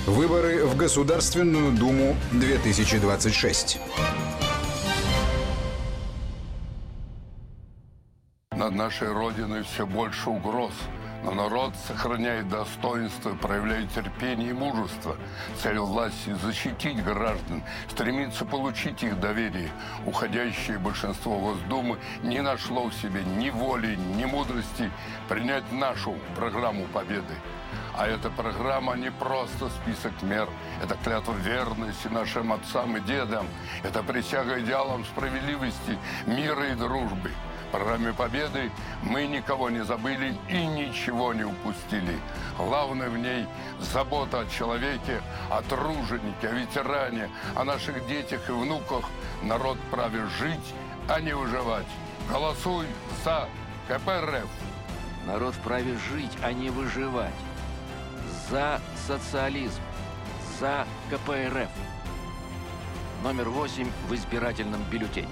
Выборы в Государственную Думу 2026. Над нашей Родиной все больше угроз. Но народ сохраняет достоинство, проявляет терпение и мужество. Цель власти – защитить граждан, стремиться получить их доверие. Уходящее большинство Госдумы не нашло в себе ни воли, ни мудрости принять нашу программу победы. А эта программа не просто список мер. Это клятва верности нашим отцам и дедам. Это присяга идеалам справедливости, мира и дружбы. В программе победы мы никого не забыли и ничего не упустили. Главное в ней забота о человеке, о труженике, о ветеране, о наших детях и внуках. Народ вправе жить, а не выживать. Голосуй за КПРФ. Народ вправе жить, а не выживать. За социализм. За КПРФ. Номер 8 в избирательном бюллетене.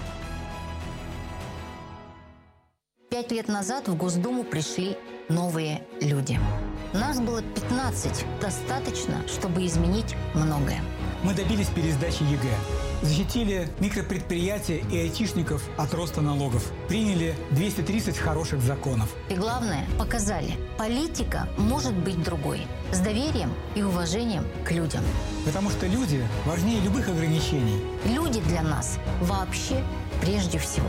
5 лет назад в Госдуму пришли новые люди. Нас было 15. Достаточно, чтобы изменить многое. Мы добились пересдачи ЕГЭ. Защитили микропредприятия и айтишников от роста налогов. Приняли 230 хороших законов. И главное, показали, политика может быть другой. С доверием и уважением к людям. Потому что люди важнее любых ограничений. Люди для нас вообще прежде всего.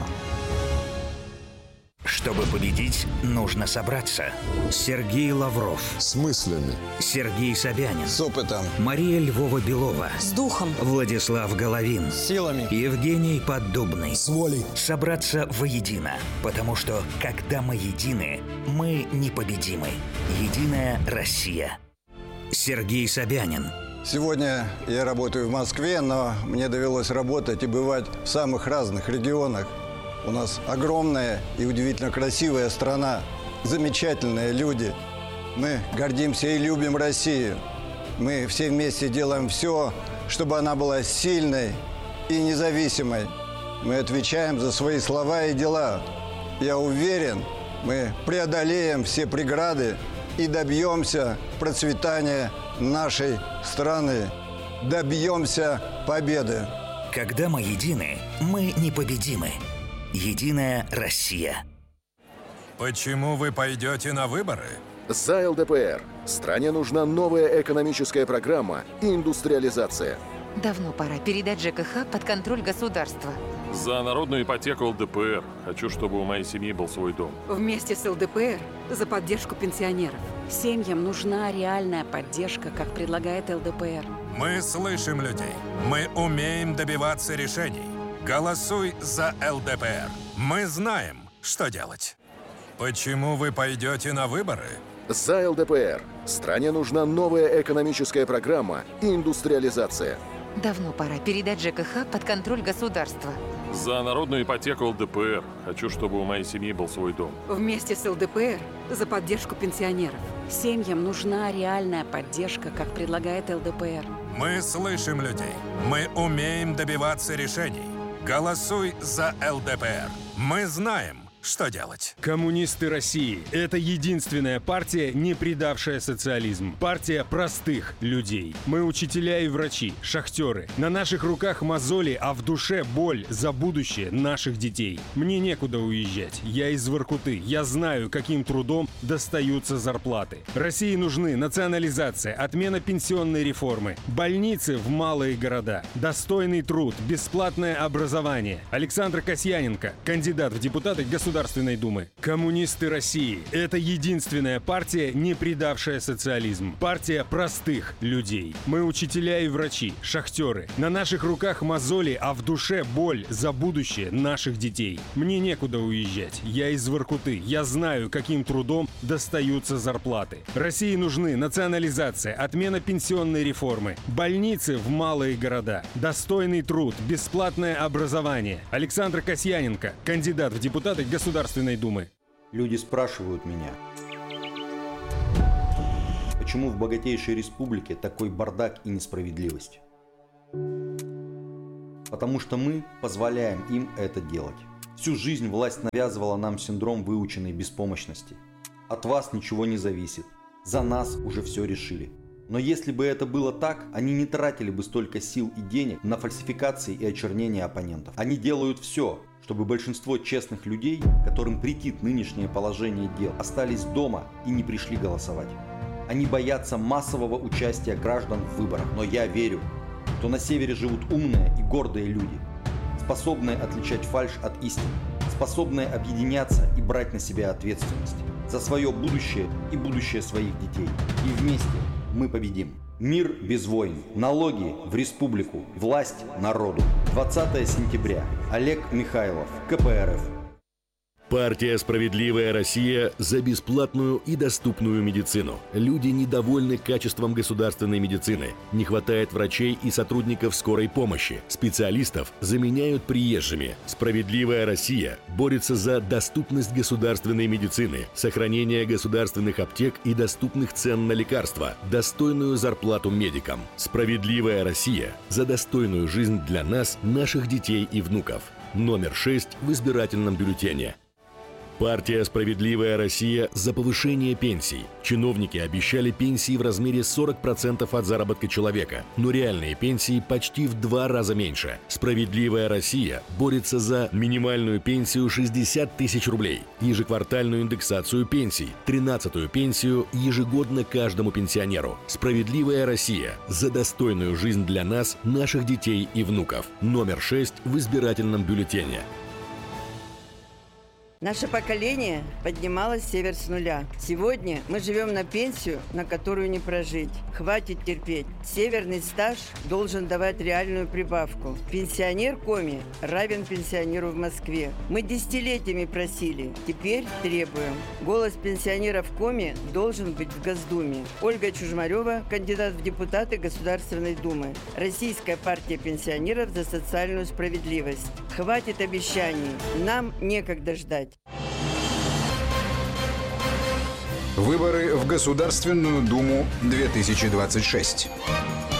Чтобы победить, нужно собраться. Сергей Лавров. С мыслями. Сергей Собянин. С опытом. Мария Львова-Белова. С духом. Владислав Головин. С силами. Евгений Поддубный. С волей. Собраться воедино. Потому что, когда мы едины, мы непобедимы. Единая Россия. Сергей Собянин. Сегодня я работаю в Москве, но мне довелось работать и бывать в самых разных регионах. У нас огромная и удивительно красивая страна, замечательные люди. Мы гордимся и любим Россию. Мы все вместе делаем все, чтобы она была сильной и независимой. Мы отвечаем за свои слова и дела. Я уверен, мы преодолеем все преграды и добьемся процветания нашей страны. Добьемся победы. Когда мы едины, мы непобедимы. Единая Россия. Почему вы пойдете на выборы? За ЛДПР. Стране нужна новая экономическая программа и индустриализация. Давно пора передать ЖКХ под контроль государства. За народную ипотеку ЛДПР. Хочу, чтобы у моей семьи был свой дом. Вместе с ЛДПР за поддержку пенсионеров. Семьям нужна реальная поддержка, как предлагает ЛДПР. Мы слышим людей. Мы умеем добиваться решений. Голосуй за ЛДПР. Мы знаем, что делать. Почему вы пойдете на выборы? За ЛДПР. Стране нужна новая экономическая программа и индустриализация. Давно пора передать ЖКХ под контроль государства. За народную ипотеку ЛДПР. Хочу, чтобы у моей семьи был свой дом. Вместе с ЛДПР за поддержку пенсионеров. Семьям нужна реальная поддержка, как предлагает ЛДПР. Мы слышим людей. Мы умеем добиваться решений. Голосуй за ЛДПР. Мы знаем, что делать. Коммунисты России – это единственная партия, не предавшая социализм. Партия простых людей. Мы учителя и врачи, шахтеры. На наших руках мозоли, а в душе боль за будущее наших детей. Мне некуда уезжать. Я из Воркуты. Я знаю, каким трудом достаются зарплаты. России нужны национализация, отмена пенсионной реформы, больницы в малые города, достойный труд, бесплатное образование. Александр Касьяненко, кандидат в депутаты Государственной Думы. Коммунисты России – это единственная партия, не предавшая социализм. Партия простых людей. Мы учителя и врачи, шахтеры. На наших руках мозоли, а в душе боль за будущее наших детей. Мне некуда уезжать. Я из Воркуты. Я знаю, каким трудом достаются зарплаты. России нужны национализация, отмена пенсионной реформы, больницы в малые города, достойный труд, бесплатное образование. Александр Касьяненко, кандидат в депутаты Государственной Думы. Люди спрашивают меня, почему в богатейшей республике такой бардак и несправедливость? Потому что мы позволяем им это делать. Всю жизнь власть навязывала нам синдром выученной беспомощности. От вас ничего не зависит. За нас уже все решили. Но если бы это было так, они не тратили бы столько сил и денег на фальсификации и очернение оппонентов. Они делают все, чтобы большинство честных людей, которым претит нынешнее положение дел, остались дома и не пришли голосовать. Они боятся массового участия граждан в выборах. Но я верю, что на севере живут умные и гордые люди, способные отличать фальшь от истины, способные объединяться и брать на себя ответственность за свое будущее и будущее своих детей. И вместе мы победим. Мир без войн. Налоги в республику. Власть народу. 20 сентября. Олег Михайлов. КПРФ. Партия «Справедливая Россия» за бесплатную и доступную медицину. Люди недовольны качеством государственной медицины. Не хватает врачей и сотрудников скорой помощи. Специалистов заменяют приезжими. «Справедливая Россия» борется за доступность государственной медицины, сохранение государственных аптек и доступных цен на лекарства, достойную зарплату медикам. «Справедливая Россия» за достойную жизнь для нас, наших детей и внуков. Номер 6 в избирательном бюллетене. Партия «Справедливая Россия» за повышение пенсий. Чиновники обещали пенсии в размере 40% от заработка человека, но реальные пенсии почти в 2 раза меньше. «Справедливая Россия» борется за минимальную пенсию 60 тысяч рублей, ежеквартальную индексацию пенсий, 13-ю пенсию ежегодно каждому пенсионеру. «Справедливая Россия» за достойную жизнь для нас, наших детей и внуков. Номер 6 в избирательном бюллетене. Наше поколение поднималось север с нуля. Сегодня мы живем на пенсию, на которую не прожить. Хватит терпеть. Северный стаж должен давать реальную прибавку. Пенсионер Коми равен пенсионеру в Москве. Мы десятилетиями просили, теперь требуем. Голос пенсионеров Коми должен быть в Госдуме. Ольга Чужмарева, кандидат в депутаты Государственной Думы. Российская партия пенсионеров за социальную справедливость. Хватит обещаний. Нам некогда ждать. Выборы в Государственную Думу 2026.